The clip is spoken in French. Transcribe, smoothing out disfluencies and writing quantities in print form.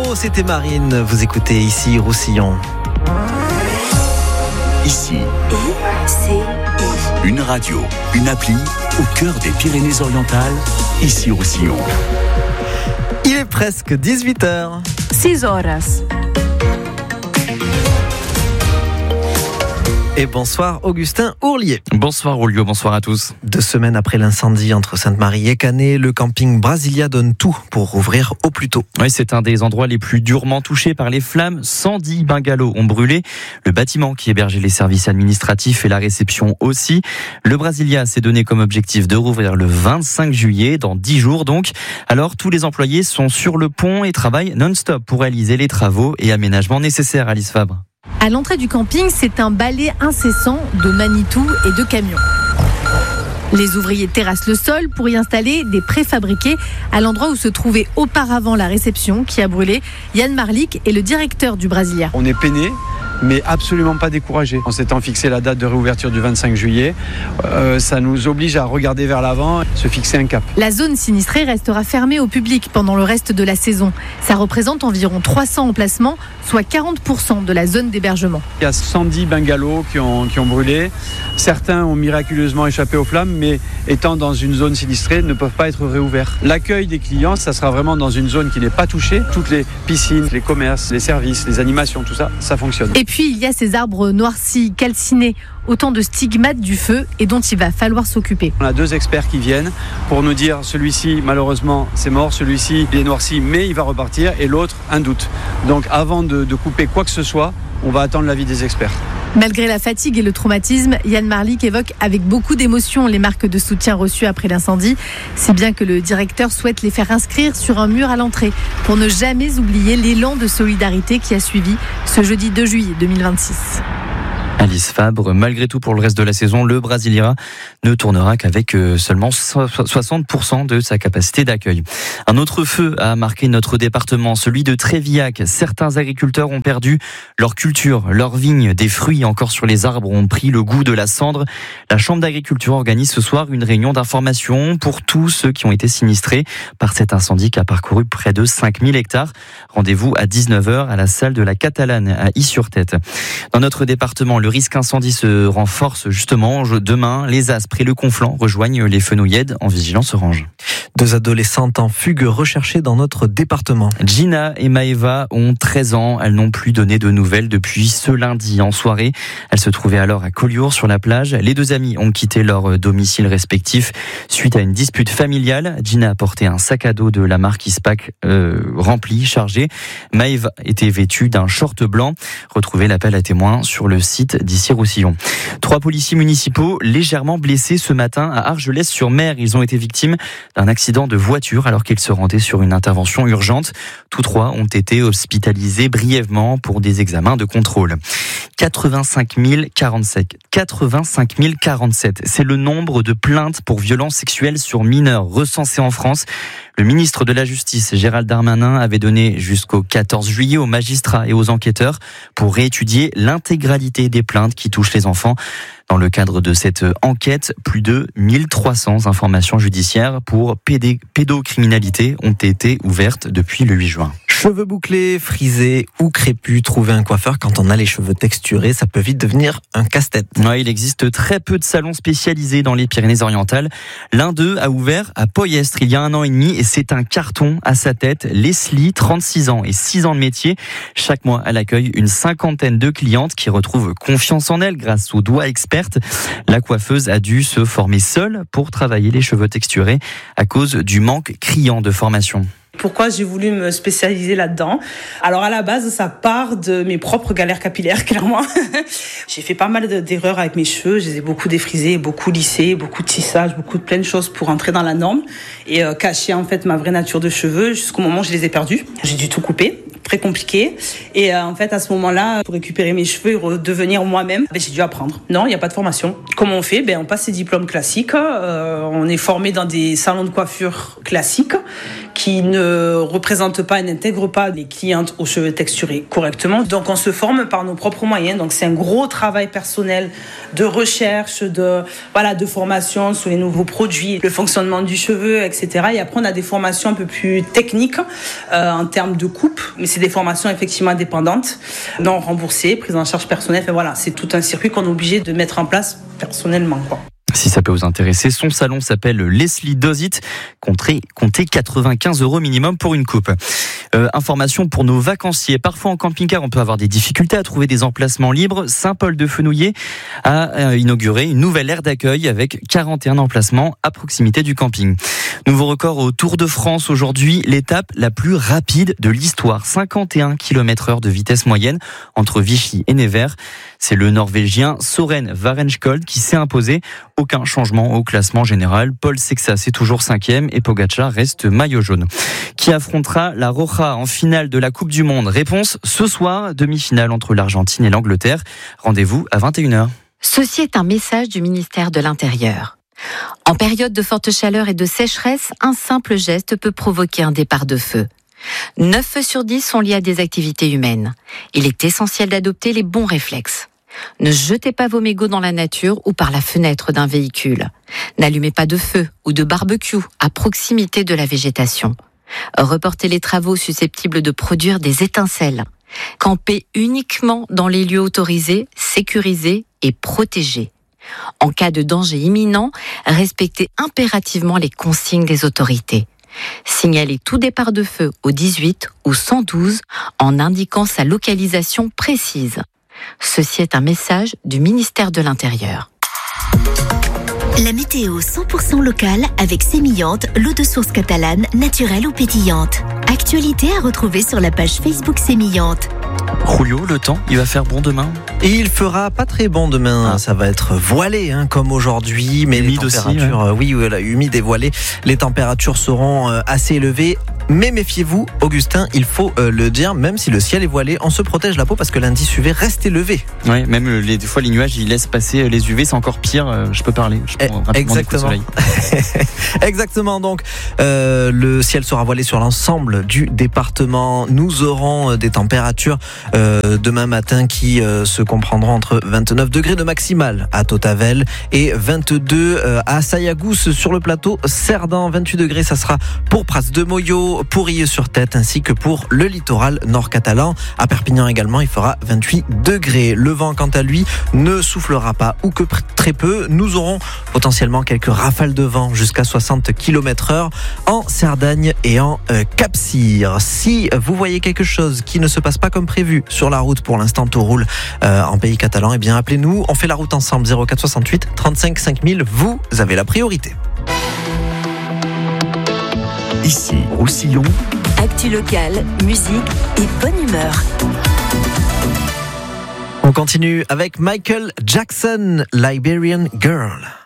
c'était Marine. Vous écoutez ici Roussillon. Ici, une radio, une appli au cœur des Pyrénées-Orientales, ici Roussillon. Il est presque 18h. 6 horas. Et bonsoir Augustin Ourlier. Bonsoir Oulio, bonsoir à tous. 2 semaines après l'incendie entre Sainte-Marie et Canet, le camping Brasilia donne tout pour rouvrir au plus tôt. Oui, c'est un des endroits les plus durement touchés par les flammes. 110 bungalows ont brûlé. Le bâtiment qui hébergeait les services administratifs et la réception aussi. Le Brasilia s'est donné comme objectif de rouvrir le 25 juillet, dans 10 jours donc. Alors tous les employés sont sur le pont et travaillent non-stop pour réaliser les travaux et aménagements nécessaires. Alice Fabre. À l'entrée du camping, c'est un balai incessant de Manitou et de camions. Les ouvriers terrassent le sol pour y installer des préfabriqués à l'endroit où se trouvait auparavant la réception qui a brûlé. Yann Marlik est le directeur du Brasilia. On est peiné, mais absolument pas découragé. En s'étant fixé la date de réouverture du 25 juillet, ça nous oblige à regarder vers l'avant, se fixer un cap. La zone sinistrée restera fermée au public pendant le reste de la saison. Ça représente environ 300 emplacements, soit 40% de la zone d'hébergement. Il y a 110 bungalows qui ont brûlé. Certains ont miraculeusement échappé aux flammes, mais étant dans une zone sinistrée, ne peuvent pas être réouverts. L'accueil des clients, ça sera vraiment dans une zone qui n'est pas touchée. Toutes les piscines, les commerces, les services, les animations, tout ça, ça fonctionne. Et puis, il y a ces arbres noircis, calcinés, autant de stigmates du feu et dont il va falloir s'occuper. On a 2 experts qui viennent pour nous dire celui-ci, malheureusement, c'est mort, celui-ci, il est noirci, mais il va repartir, et l'autre, un doute. Donc, avant de couper quoi que ce soit, on va attendre l'avis des experts. Malgré la fatigue et le traumatisme, Yann Marlik évoque avec beaucoup d'émotion les marques de soutien reçues après l'incendie. Si bien que le directeur souhaite les faire inscrire sur un mur à l'entrée pour ne jamais oublier l'élan de solidarité qui a suivi ce jeudi 2 juillet 2026. Alice Fabre, malgré tout pour le reste de la saison, le Brasilia ne tournera qu'avec seulement 60% de sa capacité d'accueil. Un autre feu a marqué notre département, celui de Trévillac. Certains agriculteurs ont perdu leur culture, leurs vignes, des fruits encore sur les arbres ont pris le goût de la cendre. La Chambre d'agriculture organise ce soir une réunion d'information pour tous ceux qui ont été sinistrés par cet incendie qui a parcouru près de 5000 hectares. Rendez-vous à 19h à la salle de la Catalane à Is-sur-Tête. Dans notre département, le risque incendie se renforce justement. Demain, les Aspres et le Conflent rejoignent les Fenouillèdes en vigilance orange. 2 adolescentes en fugue recherchées dans notre département. Gina et Maëva ont 13 ans. Elles n'ont plus donné de nouvelles depuis ce lundi en soirée. Elles se trouvaient alors à Collioure sur la plage. Les 2 amies ont quitté leur domicile respectif suite à une dispute familiale. Gina a porté un sac à dos de la marque Ispac rempli, chargé. Maëva était vêtue d'un short blanc. Retrouvez l'appel à témoins sur le site d'ici Roussillon. 3 policiers municipaux légèrement blessés ce matin à Argelès-sur-Mer. Ils ont été victimes d'un accident de voiture alors qu'ils se rendaient sur une intervention urgente. Tous 3 ont été hospitalisés brièvement pour des examens de contrôle. 85 047. C'est le nombre de plaintes pour violences sexuelles sur mineurs recensées en France. Le ministre de la Justice, Gérald Darmanin, avait donné jusqu'au 14 juillet aux magistrats et aux enquêteurs pour réétudier l'intégralité des plaintes qui touchent les enfants. Dans le cadre de cette enquête, plus de 1300 informations judiciaires pour pédocriminalité ont été ouvertes depuis le 8 juin. Cheveux bouclés, frisés ou crépus, trouver un coiffeur quand on a les cheveux texturés, ça peut vite devenir un casse-tête. Ouais, il existe très peu de salons spécialisés dans les Pyrénées-Orientales. L'un d'eux a ouvert à Poyestre il y a 1 an et demi et c'est un carton à sa tête. Leslie, 36 ans et 6 ans de métier. Chaque mois, elle accueille une 50aine de clientes qui retrouvent confiance en elle grâce aux doigts expertes. La coiffeuse a dû se former seule pour travailler les cheveux texturés à cause du manque criant de formation. Pourquoi j'ai voulu me spécialiser là-dedans? Alors à la base, ça part de mes propres galères capillaires, clairement. J'ai fait pas mal d'erreurs avec mes cheveux. Je les ai beaucoup défrisés, beaucoup lissés, beaucoup de tissage, beaucoup de plein de choses pour entrer dans la norme et cacher en fait ma vraie nature de cheveux jusqu'au moment où je les ai perdus. J'ai dû tout couper. Très compliqué. Et en fait, à ce moment-là, pour récupérer mes cheveux et redevenir moi-même, j'ai dû apprendre. Non, il n'y a pas de formation. Comment on fait? On passe ses diplômes classiques. On est formé dans des salons de coiffure classiques qui ne représentent pas et n'intègrent pas les clientes aux cheveux texturés correctement. Donc, on se forme par nos propres moyens. Donc, c'est un gros travail personnel de recherche, de formation sur les nouveaux produits, le fonctionnement du cheveu, etc. Et après, on a des formations un peu plus techniques en termes de coupe. Mais c'est des formations effectivement indépendantes, non remboursées, prises en charge personnelle. Enfin, voilà, c'est tout un circuit qu'on est obligé de mettre en place personnellement, quoi. Si ça peut vous intéresser, son salon s'appelle Leslie Does It. Comptez 95 € minimum pour une coupe. Information pour nos vacanciers. Parfois en camping-car, on peut avoir des difficultés à trouver des emplacements libres. Saint-Paul-de-Fenouillet a inauguré une nouvelle aire d'accueil avec 41 emplacements à proximité du camping. Nouveau record au Tour de France aujourd'hui, l'étape la plus rapide de l'histoire. 51 km/h de vitesse moyenne entre Vichy et Nevers. C'est le Norvégien Søren Varenskjold qui s'est imposé. Aucun changement au classement général. Paul Sexas est toujours 5e et Pogačar reste maillot jaune. Qui affrontera la Roja en finale de la Coupe du Monde? Réponse ce soir, demi-finale entre l'Argentine et l'Angleterre. Rendez-vous à 21h. Ceci est un message du ministère de l'Intérieur. En période de forte chaleur et de sécheresse, un simple geste peut provoquer un départ de feu. 9 feux sur 10 sont liés à des activités humaines. Il est essentiel d'adopter les bons réflexes. Ne jetez pas vos mégots dans la nature ou par la fenêtre d'un véhicule. N'allumez pas de feu ou de barbecue à proximité de la végétation. Reportez les travaux susceptibles de produire des étincelles. Campez uniquement dans les lieux autorisés, sécurisés et protégés. En cas de danger imminent, respectez impérativement les consignes des autorités. Signalez tout départ de feu au 18 ou 112 en indiquant sa localisation précise. Ceci est un message du ministère de l'Intérieur. La météo 100% locale avec Sémillante, l'eau de source catalane, naturelle ou pétillante. Actualité à retrouver sur la page Facebook Sémillante. Julio, le temps, il va faire bon demain? Et il fera pas très bon demain. Ça va être voilé, comme aujourd'hui, mais humide les températures, aussi, ouais. Humide et voilé. Les températures seront assez élevées. Mais méfiez-vous, Augustin, il faut le dire, même si le ciel est voilé, on se protège la peau parce que l'indice UV reste élevé. Ouais, même des fois les nuages, ils laissent passer les UV, c'est encore pire. Je peux parler. Exactement. Exactement. Donc, le ciel sera voilé sur l'ensemble du département. Nous aurons des températures demain matin qui se comprendront entre 29 degrés de maximale à Totavel et 22 à Sayagousse sur le plateau Cerdan. 28 degrés, ça sera pour Pras-de-Moyo, pour Illeux-sur-Tête ainsi que pour le littoral nord catalan. À Perpignan également, il fera 28 degrés. Le vent, quant à lui, ne soufflera pas ou que très peu. Nous aurons potentiellement quelques rafales de vent jusqu'à 60 km/h en Cerdagne et en Cap-Cyr. Si vous voyez quelque chose qui ne se passe pas comme prévu sur la route, pour l'instant tout roule en pays catalan, eh bien appelez-nous. On fait la route ensemble, 04 68 35 5000. Vous avez la priorité. Ici, Roussillon. Actu locale, musique et bonne humeur. On continue avec Michael Jackson, Liberian Girl.